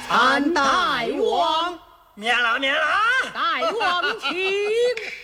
俺大王， 免了，免了啊！ 大王请。